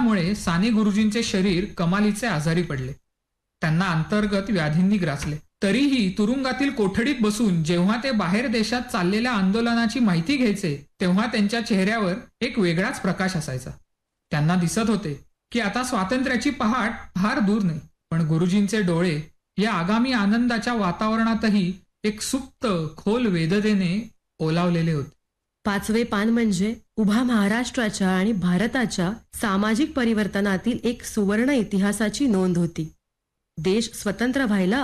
त्यामुळे साने गुरुजींचे शरीर कमालीचे आजारी पडले. त्यांना अंतर्गत व्याधींनी ग्रासले. तरीही तुरुंगातील कोठडीत बसून जेव्हा ते बाहेर देशात चाललेल्या आंदोलनाची माहिती घ्यायचे तेव्हा त्यांच्या चेहऱ्यावर एक वेगळाच प्रकाश असायचा. त्यांना दिसत होते की आता स्वातंत्र्याची पहाट फार दूर नाही. पण गुरुजींचे डोळे या आगामी आनंदाच्या वातावरणातही एक सुप्त खोल वेदनेने ओलावलेले होते. 5वे पान म्हणजे उभा महाराष्ट्राच्या आणि भारताच्या सामाजिक परिवर्तनातील एक सुवर्ण इतिहासाची नोंद होती. देश स्वतंत्र व्हायला